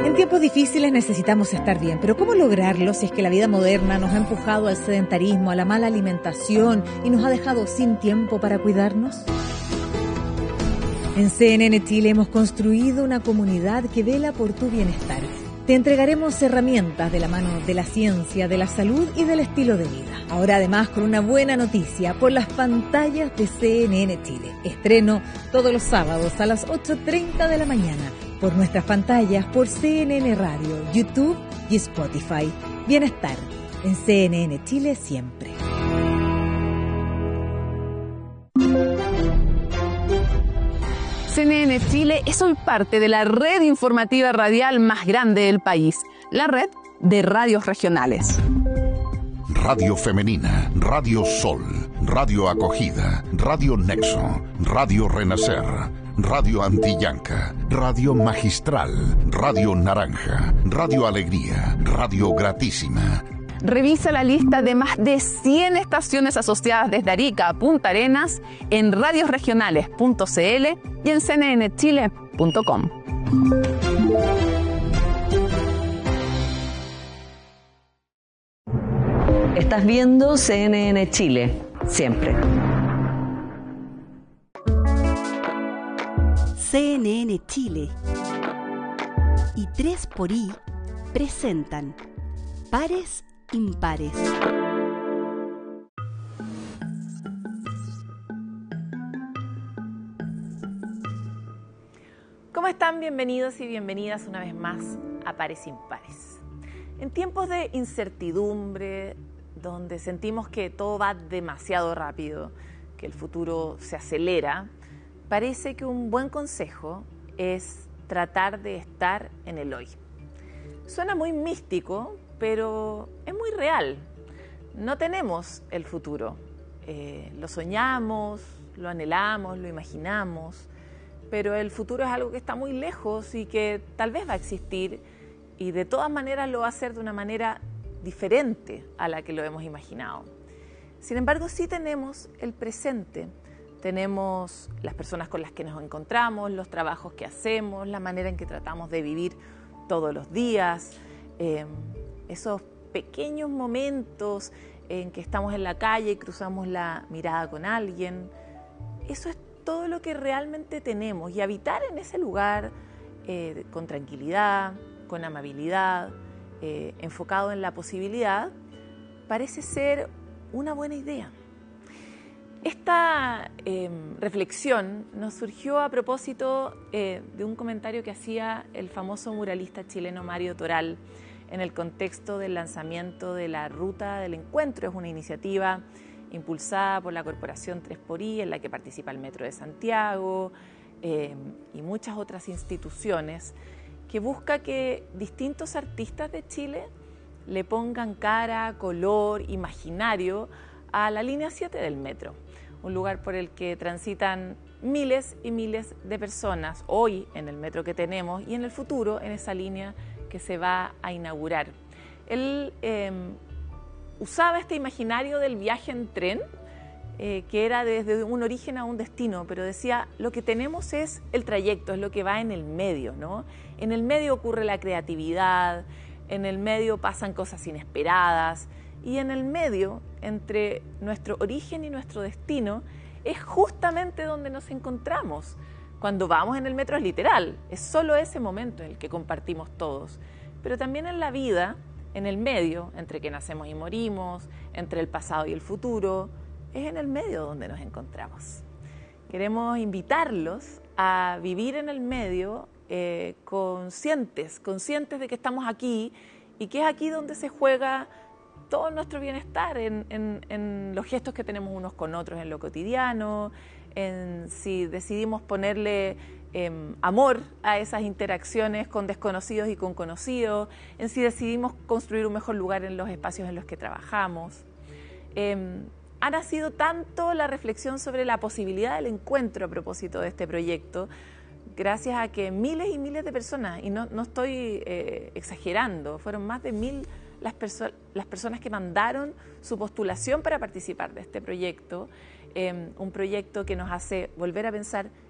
En tiempos difíciles necesitamos estar bien, pero ¿cómo lograrlo si es que la vida moderna nos ha empujado al sedentarismo, a la mala alimentación y nos ha dejado sin tiempo para cuidarnos? En CNN Chile hemos construido una comunidad que vela por tu bienestar. Te entregaremos herramientas de la mano de la ciencia, de la salud y del estilo de vida. Ahora además con una buena noticia por las pantallas de CNN Chile. Estreno todos los sábados a las 8:30 de la mañana por nuestras pantallas, por CNN Radio, YouTube y Spotify. Bienestar en CNN Chile siempre. CNN Chile es hoy parte de la red informativa radial más grande del país, la red de radios regionales. Radio Femenina, Radio Sol, Radio Acogida, Radio Nexo, Radio Renacer, Radio Antillanca, Radio Magistral, Radio Naranja, Radio Alegría, Radio Gratísima. Revisa la lista de más de 100 estaciones asociadas desde Arica a Punta Arenas en radiosregionales.cl y en cnnchile.com. Estás viendo CNN Chile, siempre. CNN Chile y 3xI presentan Pares Impares. ¿Cómo están? Bienvenidos y bienvenidas una vez más a Pares Impares. En tiempos de incertidumbre, donde sentimos que todo va demasiado rápido, que el futuro se acelera, parece que un buen consejo es tratar de estar en el hoy. Suena muy místico, pero es muy real. No tenemos el futuro. Lo soñamos, lo anhelamos, lo imaginamos, pero el futuro es algo que está muy lejos y que tal vez va a existir y de todas maneras lo va a hacer de una manera diferente a la que lo hemos imaginado. Sin embargo, sí tenemos el presente. Tenemos las personas con las que nos encontramos, los trabajos que hacemos, la manera en que tratamos de vivir todos los días, esos pequeños momentos en que estamos en la calle y cruzamos la mirada con alguien. Eso es todo lo que realmente tenemos, y habitar en ese lugar con tranquilidad, con amabilidad, enfocado en la posibilidad, parece ser una buena idea. Esta reflexión nos surgió a propósito de un comentario que hacía el famoso muralista chileno Mario Toral en el contexto del lanzamiento de la Ruta del Encuentro. Es una iniciativa impulsada por la Corporación 3xI, en la que participa el Metro de Santiago y muchas otras instituciones, que busca que distintos artistas de Chile le pongan cara, color, imaginario a la línea 7 del metro, un lugar por el que transitan miles y miles de personas hoy en el metro que tenemos y en el futuro en esa línea que se va a inaugurar. Él usaba este imaginario del viaje en tren, que era desde un origen a un destino, pero decía, lo que tenemos es el trayecto, es lo que va en el medio, ¿no? En el medio ocurre la creatividad, en el medio pasan cosas inesperadas, y en el medio, entre nuestro origen y nuestro destino, es justamente donde nos encontramos. Cuando vamos en el metro es literal, es solo ese momento en el que compartimos todos. Pero también en la vida, en el medio, entre que nacemos y morimos, entre el pasado y el futuro, es en el medio donde nos encontramos. Queremos invitarlos a vivir en el medio conscientes de que estamos aquí y que es aquí donde se juega todo nuestro bienestar, en los gestos que tenemos unos con otros en lo cotidiano, en si decidimos ponerle amor a esas interacciones con desconocidos y con conocidos, en si decidimos construir un mejor lugar en los espacios en los que trabajamos. Ha nacido tanto la reflexión sobre la posibilidad del encuentro a propósito de este proyecto, gracias a que miles y miles de personas, y no estoy exagerando, fueron más de 1000 las personas que mandaron su postulación para participar de este proyecto, un proyecto que nos hace volver a pensar